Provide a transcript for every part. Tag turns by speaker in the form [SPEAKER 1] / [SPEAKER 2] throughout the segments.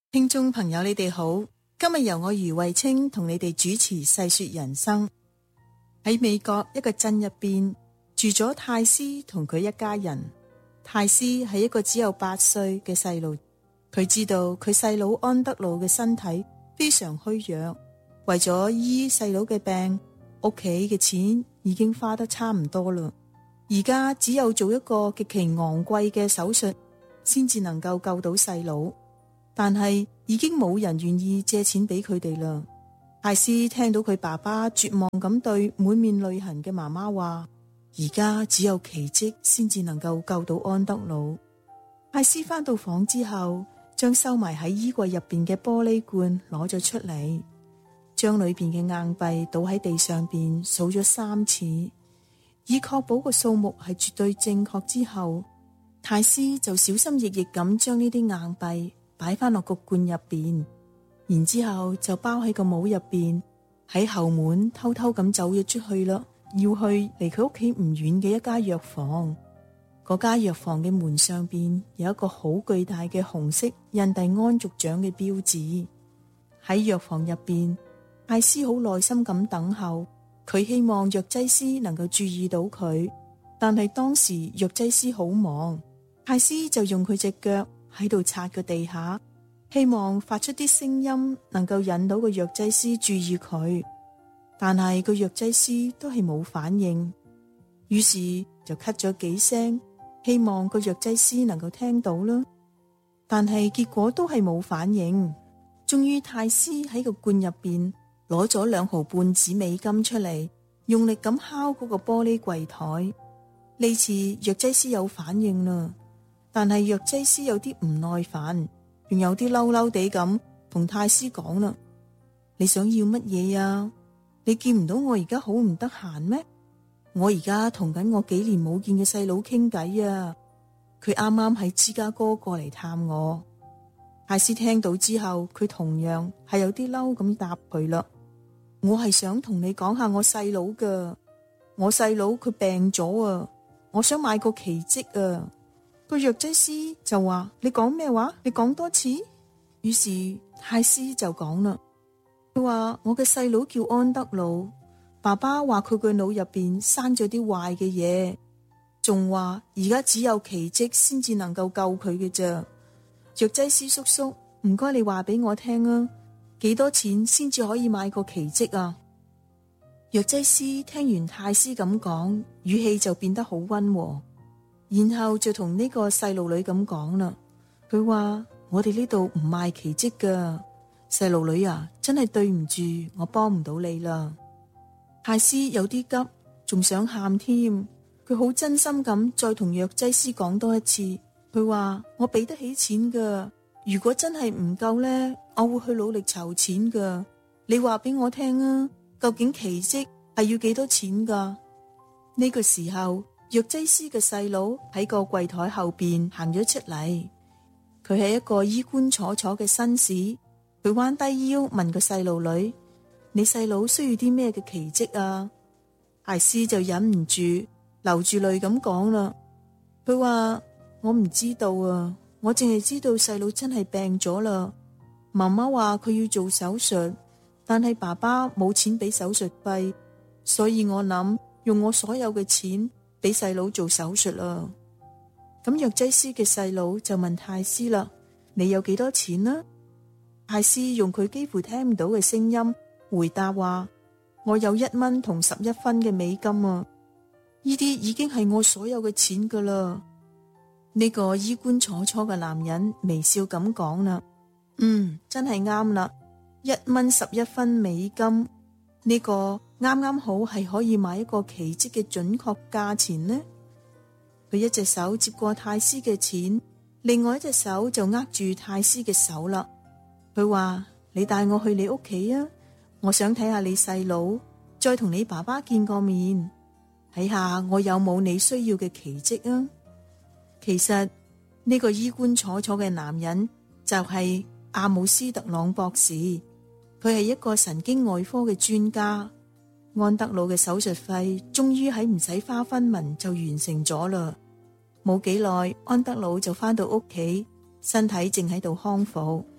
[SPEAKER 1] 聽眾朋友，你哋好，今日由我余慧清同你哋主持細說人生。喺美國一個鎮入邊住咗泰斯同佢一家人。泰斯係一個只有8歲嘅細路，佢知道佢細佬安德魯嘅身體非常虛弱，為咗醫細佬嘅病，屋企嘅錢已經花得差唔多啦。而家只有做一個極其昂貴嘅手術，先至能夠救到細佬。但係已經冇人願意借錢俾佢哋啦。泰斯聽到佢爸爸絕望咁對滿面淚痕嘅媽媽話，而家只有奇蹟先至能夠救到安德魯。泰斯返到房之後，將收埋喺衣櫃入邊嘅玻璃罐攞咗出嚟，將裏邊嘅硬幣倒喺地上邊數咗3次，以確保個數目係絕對正確之後，泰斯就小心翼翼咁將呢啲硬幣擺翻落個罐入邊，然之後就包喺個帽入邊，喺後門偷偷咁走咗出去啦。要去離佢屋企唔遠嘅一家藥房。嗰家藥房嘅門上邊有一個好巨大嘅紅色印第安族長嘅標誌。喺藥房入邊，泰斯好耐心咁等候，佢希望藥劑師能夠注意到佢，但係當時藥劑師好忙，泰斯就用佢隻腳喺度擦個地下，希望發出啲聲音能夠引到個藥劑師注意佢，但係個藥劑師都係冇反應，於是就咳咗幾聲，希望個藥劑師能夠聽到啦，但係結果都係冇反應。終於泰斯喺個罐入邊攞咗2毫半紙美金出嚟，用力咁敲嗰個玻璃櫃台。呢次藥劑師有反應啦，但係藥劑師有啲唔耐煩，仲有啲嬲嬲地咁同泰斯講啦，你想要乜嘢啊？你見唔到我而家好唔得閒咩？我而家同緊我幾年冇見嘅細佬傾偈啊，佢啱啱喺芝加哥過嚟探我。泰斯聽到之後，佢同樣係有啲嬲咁答佢啦，我係想同你講下我細佬噶，我細佬佢病咗啊，我想買個奇蹟啊。個藥劑師就話，你講咩話？你講多次。於是泰斯就講啦，佢話我嘅細佬叫安德魯，爸爸話佢個腦入邊生咗啲壞嘅嘢，仲話而家只有奇蹟先至能夠救佢嘅啫。藥劑師叔叔，唔該你話俾我聽啊，幾多錢先至可以買個奇蹟啊？藥劑師聽完泰斯咁講，語氣就變得好溫和，然後就同呢個細路女咁講啦，佢話我哋呢度唔賣奇蹟噶，細路女啊，真係對唔住，我幫唔到你啦。泰斯有啲急，仲想喊添，佢好真心咁再同藥劑師講多一次，佢話我俾得起錢噶，如果真係唔夠呢，我會去努力籌錢噶，你話俾我聽啊，究竟奇蹟係要幾多錢噶？呢個時候，藥劑師嘅細佬喺個櫃台後邊行咗出嚟，佢係一個衣冠楚楚嘅紳士，佢彎低腰問個細路女，你細佬需要啲咩嘅奇蹟啊？泰斯就忍唔住流住淚咁講啦，佢話我唔知道啊，我淨係知道細佬真係病咗啦，媽媽話佢要做手術，但係爸爸冇錢俾手術費，所以我諗用我所有嘅錢俾細佬做手術啦。咁藥劑師嘅細佬就問泰斯啦，你有幾多錢啊？泰斯用佢幾乎聽唔到嘅聲音回答話，我有1蚊同11分嘅美金啊，呢啲已經係我所有嘅錢噶啦。呢個衣冠楚楚嘅男人微笑咁講啦，真係啱啦，1蚊11分美金，呢個啱啱好係可以買一個奇蹟嘅準確價錢呢。佢一隻手接過泰斯嘅錢，另外一隻手就握住泰斯嘅手啦。佢話，你帶我去你屋企啊，我想睇下你細佬，再同你爸爸見個面，睇下我有冇你需要嘅奇蹟啊。其實呢個衣冠楚楚嘅男人就係阿姆斯特朗博士，佢係一個神經外科嘅專家。安德魯嘅手術費終於喺唔使花分文就完成咗啦。冇幾耐，安德魯就翻到屋企，身體正喺度康復。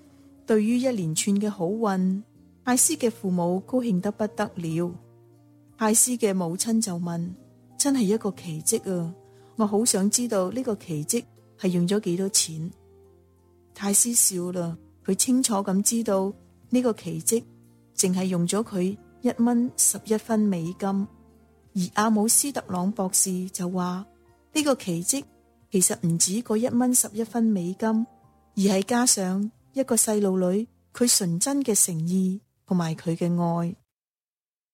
[SPEAKER 1] 對於一連串嘅好運，泰斯嘅父母高興得不得了。泰斯嘅母親就問：真係一個奇蹟啊！我好想知道呢個奇蹟係用咗幾多錢。泰斯笑啦，佢清楚咁知道呢個奇蹟淨係用咗佢$1.11美金。而阿姆斯特朗博士就話呢個奇蹟其實唔止個$1.11美金，而係加上一個細路女佢純真嘅誠意同埋佢嘅愛。